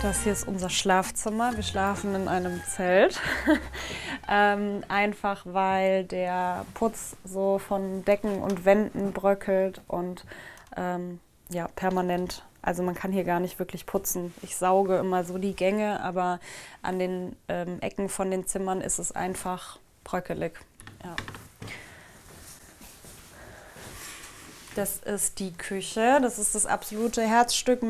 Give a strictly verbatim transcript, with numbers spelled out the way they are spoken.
Das hier ist unser Schlafzimmer. Wir schlafen in einem Zelt. ähm, einfach weil der Putz so von Decken und Wänden bröckelt und ähm, ja, permanent. Also man kann hier gar nicht wirklich putzen. Ich sauge immer so die Gänge, aber an den ähm, Ecken von den Zimmern ist es einfach bröckelig. Ja. Das ist die Küche. Das ist das absolute Herzstück